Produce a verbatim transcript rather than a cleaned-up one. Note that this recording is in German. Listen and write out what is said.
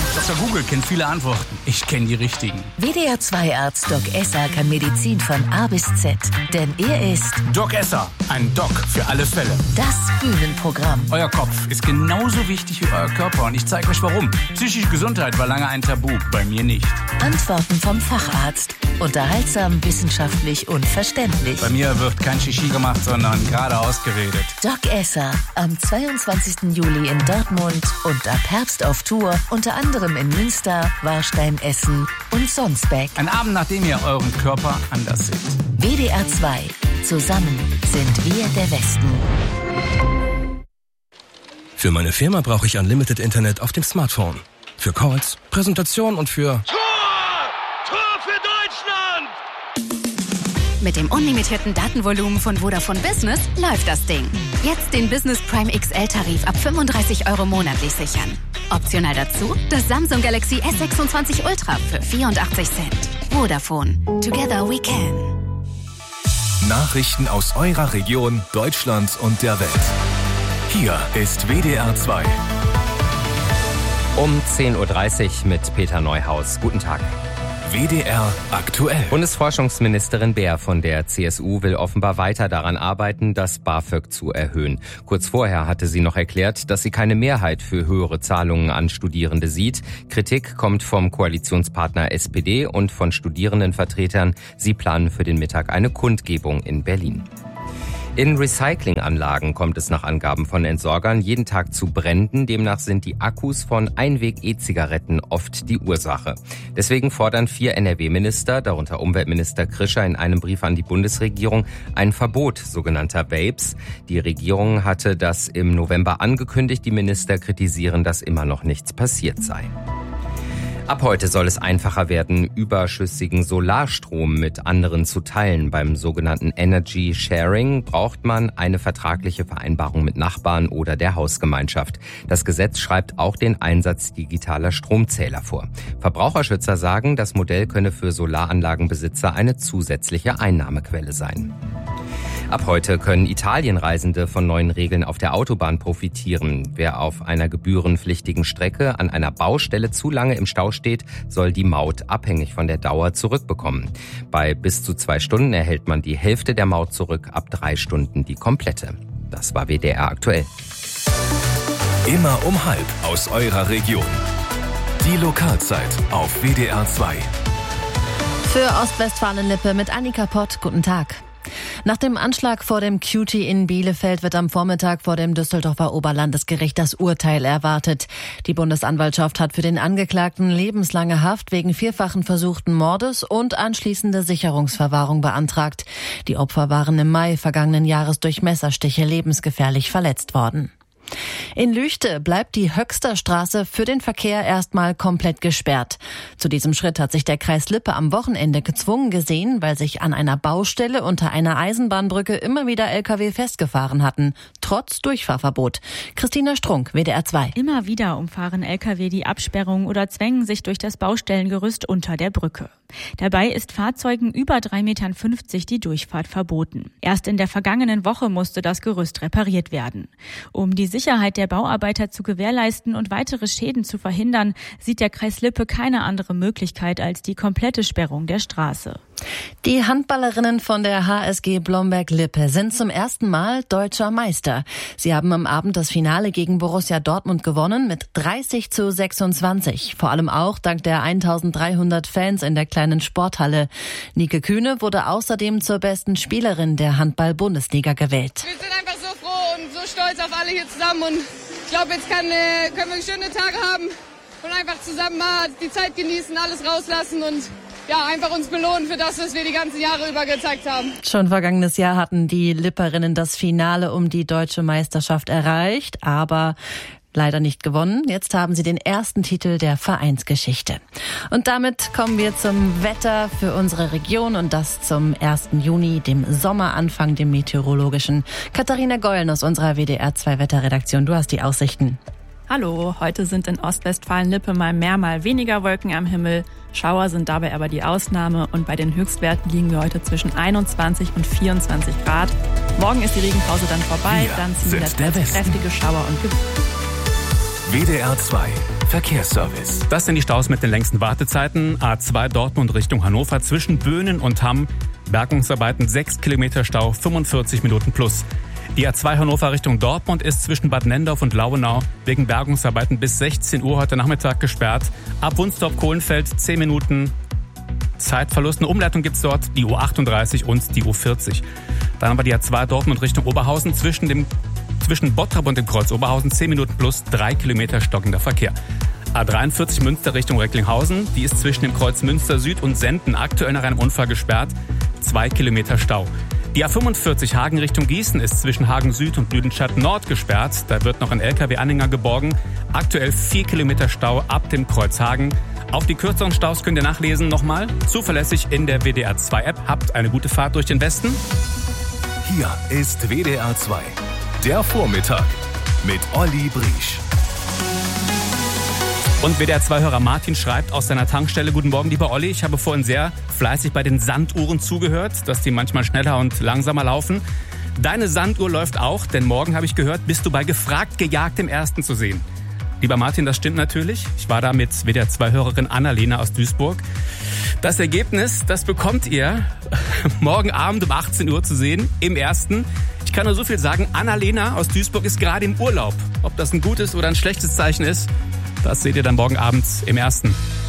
Doktor Google kennt viele Antworten. Ich kenne die richtigen. W D R zwei Arzt Doc Esser kann Medizin von A bis Z. Denn er ist Doc Esser, ein Doc für alle Fälle. Das Bühnenprogramm. Euer Kopf ist genauso wichtig wie euer Körper und ich zeige euch warum. Psychische Gesundheit war lange ein Tabu, bei mir nicht. Antworten vom Facharzt. Unterhaltsam, wissenschaftlich und verständlich. Bei mir wird kein Shishi gemacht, sondern geradeaus geredet. Doc Esser, am zweiundzwanzigsten Juli in Dortmund und ab Herbst auf Tour, unter anderem in Münster, Warstein, Essen und Sonsbeck. Ein Abend, nachdem ihr euren Körper anders seht. W D R zwei. Zusammen sind wir der Westen. Für meine Firma brauche ich Unlimited Internet auf dem Smartphone. Für Calls, Präsentation und für... Tor! Tor für Deutschland! Mit dem unlimitierten Datenvolumen von Vodafone Business läuft das Ding. Jetzt den Business Prime X L-Tarif ab fünfunddreißig Euro monatlich sichern. Optional dazu das Samsung Galaxy S sechsundzwanzig Ultra für vierundachtzig Cent. Vodafone. Together we can. Nachrichten aus eurer Region, Deutschland und der Welt. Hier ist W D R zwei. Um zehn Uhr dreißig mit Peter Neuhaus. Guten Tag. W D R aktuell. Bundesforschungsministerin Baer von der C S U will offenbar weiter daran arbeiten, das BAföG zu erhöhen. Kurz vorher hatte sie noch erklärt, dass sie keine Mehrheit für höhere Zahlungen an Studierende sieht. Kritik kommt vom Koalitionspartner S P D und von Studierendenvertretern. Sie planen für den Mittag eine Kundgebung in Berlin. In Recyclinganlagen kommt es nach Angaben von Entsorgern jeden Tag zu Bränden. Demnach sind die Akkus von Einweg-E-Zigaretten oft die Ursache. Deswegen fordern vier N R W-Minister, darunter Umweltminister Krischer, in einem Brief an die Bundesregierung ein Verbot sogenannter Vapes. Die Regierung hatte das im November angekündigt. Die Minister kritisieren, dass immer noch nichts passiert sei. Ab heute soll es einfacher werden, überschüssigen Solarstrom mit anderen zu teilen. Beim sogenannten Energy Sharing braucht man eine vertragliche Vereinbarung mit Nachbarn oder der Hausgemeinschaft. Das Gesetz schreibt auch den Einsatz digitaler Stromzähler vor. Verbraucherschützer sagen, das Modell könne für Solaranlagenbesitzer eine zusätzliche Einnahmequelle sein. Ab heute können Italienreisende von neuen Regeln auf der Autobahn profitieren. Wer auf einer gebührenpflichtigen Strecke an einer Baustelle zu lange im Stau steht, soll die Maut abhängig von der Dauer zurückbekommen. Bei bis zu zwei Stunden erhält man die Hälfte der Maut zurück, ab drei Stunden die komplette. Das war W D R aktuell. Immer um halb aus eurer Region. Die Lokalzeit auf W D R zwei. Für Ostwestfalen-Lippe mit Annika Pott. Guten Tag. Nach dem Anschlag vor dem Cutie in Bielefeld wird am Vormittag vor dem Düsseldorfer Oberlandesgericht das Urteil erwartet. Die Bundesanwaltschaft hat für den Angeklagten lebenslange Haft wegen vierfachen versuchten Mordes und anschließende Sicherungsverwahrung beantragt. Die Opfer waren im Mai vergangenen Jahres durch Messerstiche lebensgefährlich verletzt worden. In Lüchte bleibt die Höxterstraße für den Verkehr erstmal komplett gesperrt. Zu diesem Schritt hat sich der Kreis Lippe am Wochenende gezwungen gesehen, weil sich an einer Baustelle unter einer Eisenbahnbrücke immer wieder L K W festgefahren hatten, trotz Durchfahrverbot. Christina Strunk, W D R zwei. Immer wieder umfahren L K W die Absperrung oder zwängen sich durch das Baustellengerüst unter der Brücke. Dabei ist Fahrzeugen über drei Komma fünfzig Meter die Durchfahrt verboten. Erst in der vergangenen Woche musste das Gerüst repariert werden. Um die Sicherheit der Bauarbeiter zu gewährleisten und weitere Schäden zu verhindern, sieht der Kreis Lippe keine andere Möglichkeit als die komplette Sperrung der Straße. Die Handballerinnen von der H S G Blomberg-Lippe sind zum ersten Mal deutscher Meister. Sie haben am Abend das Finale gegen Borussia Dortmund gewonnen mit dreißig zu sechsundzwanzig. Vor allem auch dank der eintausenddreihundert Fans in der kleinen Sporthalle. Nike Kühne wurde außerdem zur besten Spielerin der Handball-Bundesliga gewählt. Wir sind einfach so froh und so stolz auf alle hier zusammen. Und ich glaube, jetzt kann, äh, können wir schöne Tage haben und einfach zusammen mal die Zeit genießen, alles rauslassen und ja, einfach uns belohnen für das, was wir die ganzen Jahre über gezeigt haben. Schon vergangenes Jahr hatten die Lipperinnen das Finale um die deutsche Meisterschaft erreicht, aber leider nicht gewonnen. Jetzt haben sie den ersten Titel der Vereinsgeschichte. Und damit kommen wir zum Wetter für unsere Region und das zum ersten Juni, dem Sommeranfang, dem meteorologischen. Katharina Gollen aus unserer W D R zwei Wetterredaktion, du hast die Aussichten. Hallo, heute sind in Ostwestfalen-Lippe mal mehr, mal weniger Wolken am Himmel. Schauer sind dabei aber die Ausnahme und bei den Höchstwerten liegen wir heute zwischen einundzwanzig und vierundzwanzig Grad. Morgen ist die Regenpause dann vorbei, wir dann ziehen sind der Westen. Kräftige Schauer und Gewitter. W D R zwei Verkehrsservice. Das sind die Staus mit den längsten Wartezeiten. A zwei Dortmund Richtung Hannover zwischen Böhnen und Hamm. Bergungsarbeiten sechs Kilometer Stau, fünfundvierzig Minuten plus. Die A zwei Hannover Richtung Dortmund ist zwischen Bad Nendorf und Lauenau wegen Bergungsarbeiten bis sechzehn Uhr heute Nachmittag gesperrt. Ab Wunstorf-Kohlenfeld zehn Minuten Zeitverlust. Eine Umleitung gibt's dort, die U achtunddreißig und die U vierzig. Dann haben wir die A zwei Dortmund Richtung Oberhausen zwischen dem zwischen Bottrop und dem Kreuz Oberhausen zehn Minuten plus drei Kilometer stockender Verkehr. A dreiundvierzig Münster Richtung Recklinghausen, die ist zwischen dem Kreuz Münster Süd und Senden aktuell nach einem Unfall gesperrt. zwei Kilometer Stau. Die A fünfundvierzig Hagen Richtung Gießen ist zwischen Hagen Süd und Lüdenscheid Nord gesperrt. Da wird noch ein L K W-Anhänger geborgen. Aktuell vier Kilometer Stau ab dem Kreuz Hagen. Auch die kürzeren Staus könnt ihr nachlesen nochmal. Zuverlässig in der W D R zwei App. Habt eine gute Fahrt durch den Westen. Hier ist W D R zwei. Der Vormittag mit Olli Briesch. Und W D R zwei-Hörer Martin schreibt aus seiner Tankstelle: Guten Morgen, lieber Olli. Ich habe vorhin sehr fleißig bei den Sanduhren zugehört, dass die manchmal schneller und langsamer laufen. Deine Sanduhr läuft auch, denn morgen, habe ich gehört, bist du bei Gefragt gejagt im Ersten zu sehen. Lieber Martin, das stimmt natürlich. Ich war da mit W D R zwei-Hörerin Annalena aus Duisburg. Das Ergebnis, das bekommt ihr morgen Abend um achtzehn Uhr zu sehen im Ersten. Ich kann nur so viel sagen, Annalena aus Duisburg ist gerade im Urlaub. Ob das ein gutes oder ein schlechtes Zeichen ist, das seht ihr dann morgen Abend im Ersten.